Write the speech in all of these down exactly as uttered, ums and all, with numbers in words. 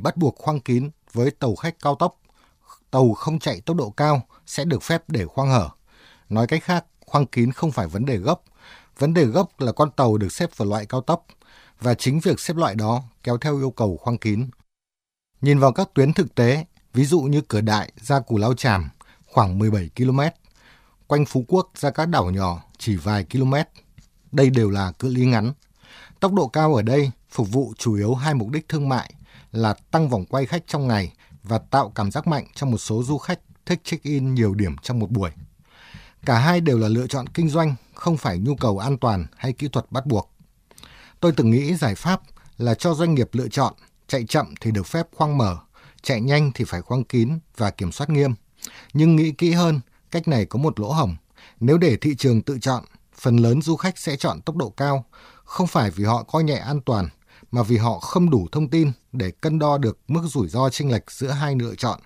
bắt buộc khoang kín với tàu khách cao tốc. Tàu không chạy tốc độ cao sẽ được phép để khoang hở. Nói cách khác, khoang kín không phải vấn đề gốc. Vấn đề gốc là con tàu được xếp vào loại cao tốc, và chính việc xếp loại đó kéo theo yêu cầu khoang kín. Nhìn vào các tuyến thực tế, ví dụ như Cửa Đại ra Cù Lao Chàm khoảng mười bảy ki lô mét, quanh Phú Quốc ra các đảo nhỏ chỉ vài km. Đây đều là cự ly ngắn. Tốc độ cao ở đây phục vụ chủ yếu hai mục đích thương mại là tăng vòng quay khách trong ngày và tạo cảm giác mạnh cho một số du khách thích check-in nhiều điểm trong một buổi. Cả hai đều là lựa chọn kinh doanh, không phải nhu cầu an toàn hay kỹ thuật bắt buộc. Tôi từng nghĩ giải pháp là cho doanh nghiệp lựa chọn, chạy chậm thì được phép khoang mở, chạy nhanh thì phải khoang kín và kiểm soát nghiêm. Nhưng nghĩ kỹ hơn, cách này có một lỗ hổng. Nếu để thị trường tự chọn, phần lớn du khách sẽ chọn tốc độ cao, không phải vì họ coi nhẹ an toàn, mà vì họ không đủ thông tin để cân đo được mức rủi ro chênh lệch giữa hai lựa chọn.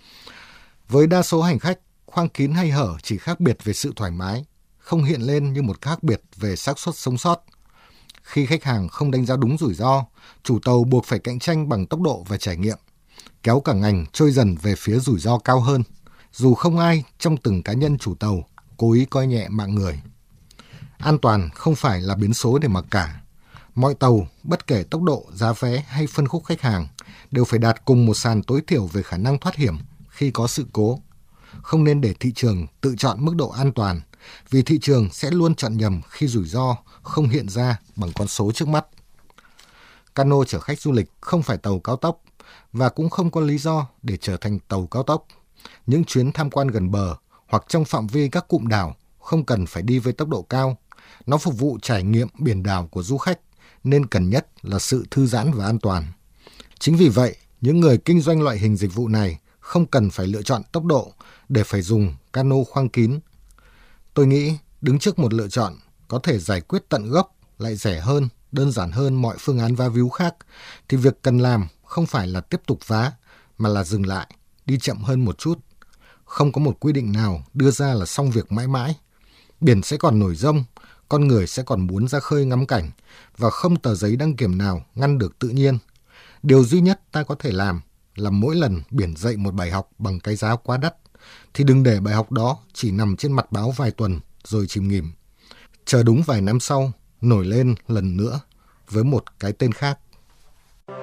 Với đa số hành khách, khoang kín hay hở chỉ khác biệt về sự thoải mái, không hiện lên như một khác biệt về xác suất sống sót. Khi khách hàng không đánh giá đúng rủi ro, chủ tàu buộc phải cạnh tranh bằng tốc độ và trải nghiệm, kéo cả ngành trôi dần về phía rủi ro cao hơn, dù không ai trong từng cá nhân chủ tàu cố ý coi nhẹ mạng người. An toàn không phải là biến số để mặc cả. Mọi tàu, bất kể tốc độ, giá vé hay phân khúc khách hàng, đều phải đạt cùng một sàn tối thiểu về khả năng thoát hiểm khi có sự cố. Không nên để thị trường tự chọn mức độ an toàn, vì thị trường sẽ luôn chọn nhầm khi rủi ro không hiện ra bằng con số trước mắt. Cano chở khách du lịch không phải tàu cao tốc và cũng không có lý do để trở thành tàu cao tốc. Những chuyến tham quan gần bờ hoặc trong phạm vi các cụm đảo không cần phải đi với tốc độ cao. Nó phục vụ trải nghiệm biển đảo của du khách, nên cần nhất là sự thư giãn và an toàn. Chính vì vậy, những người kinh doanh loại hình dịch vụ này không cần phải lựa chọn tốc độ để phải dùng cano khoang kín. Tôi nghĩ đứng trước một lựa chọn có thể giải quyết tận gốc, lại rẻ hơn, đơn giản hơn mọi phương án vá víu khác, thì việc cần làm không phải là tiếp tục vá, mà là dừng lại, đi chậm hơn một chút. Không có một quy định nào đưa ra là xong việc mãi mãi. Biển sẽ còn nổi giông, con người sẽ còn muốn ra khơi ngắm cảnh, và không tờ giấy đăng kiểm nào ngăn được tự nhiên. Điều duy nhất ta có thể làm là mỗi lần biển dạy một bài học bằng cái giá quá đắt, thì đừng để bài học đó chỉ nằm trên mặt báo vài tuần rồi chìm nghỉm. Chờ đúng vài năm sau, nổi lên lần nữa với một cái tên khác.